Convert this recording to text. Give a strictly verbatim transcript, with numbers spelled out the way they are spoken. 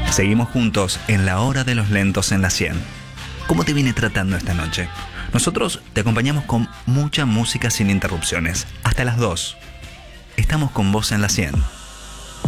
Seguimos juntos en la hora de los lentos en la cien. ¿Cómo te viene tratando esta noche? Nosotros te acompañamos con mucha música sin interrupciones. Hasta las dos. Estamos con vos en la cien.